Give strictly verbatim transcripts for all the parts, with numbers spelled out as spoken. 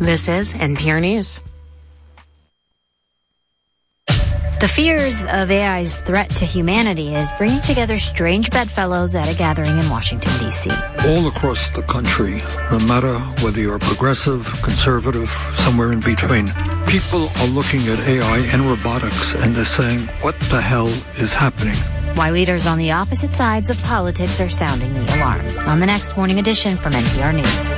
This is N P R News. The fears of A I's threat to humanity is bringing together strange bedfellows at a gathering in Washington, D C. All across the country, no matter whether you're progressive, conservative, somewhere in between, people are looking at A I and robotics and they're saying, what the hell is happening? Why leaders on the opposite sides of politics are sounding the alarm. On the next Morning Edition from N P R News.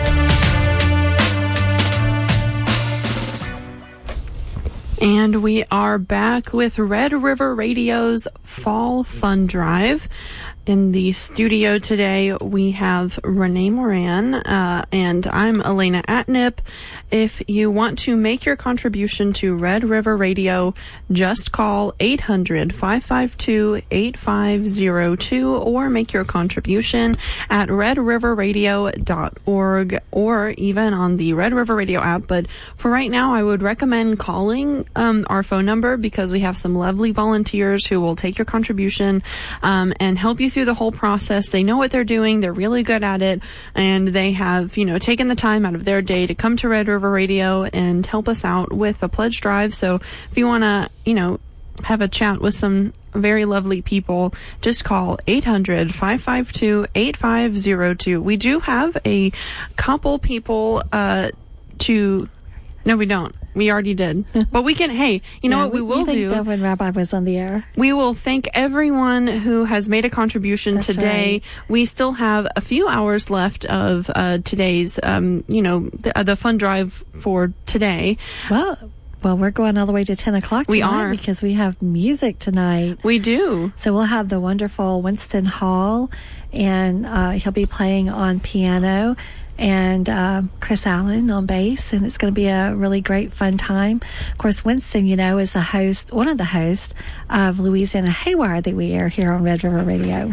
And we are back with Red River Radio's Fall Fund Drive. In the studio today, we have Renee Moran, uh, and I'm Elena Atnip. If you want to make your contribution to Red River Radio, just call eight hundred, five five two, eight five zero two or make your contribution at red river radio dot org or even on the Red River Radio app. But for right now, I would recommend calling um, our phone number because we have some lovely volunteers who will take your contribution um, and help you through the whole process. They know what they're doing. They're really good at it. And they have, you know, taken the time out of their day to come to Red River Radio and help us out with a pledge drive. So if you want to, you know, have a chat with some very lovely people, just call eight hundred, five five two, eight five zero two. We do have a couple people uh, to... No, we don't. We already did. But we can, hey, you know yeah, what we, we will we think do? That when Rabbi was on the air. We will thank everyone who has made a contribution That's today. Right. We still have a few hours left of uh, today's, um, you know, the, uh, the fund drive for today. Well, well, we're going all the way to ten o'clock tonight. We are. Because we have music tonight. We do. So we'll have the wonderful Winston Hall, and uh, he'll be playing on piano, and uh, Chris Allen on bass, and it's going to be a really great, fun time. Of course, Winston, you know, is the host, one of the hosts of Louisiana Haywire that we air here on Red River Radio.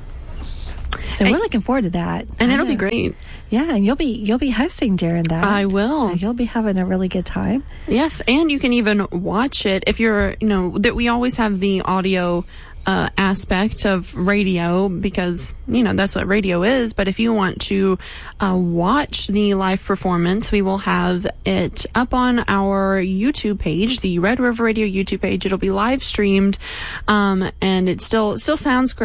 So and, we're looking forward to that, and it'll be great. Yeah, and you'll be you'll be hosting during that. I will. So you'll be having a really good time. Yes, and you can even watch it if you're, you know, that we always have the audio Uh, aspect of radio because, you know, that's what radio is. But if you want to uh, watch the live performance, we will have it up on our YouTube page, the Red River Radio YouTube page. It'll be live streamed, um, and it still still sounds great.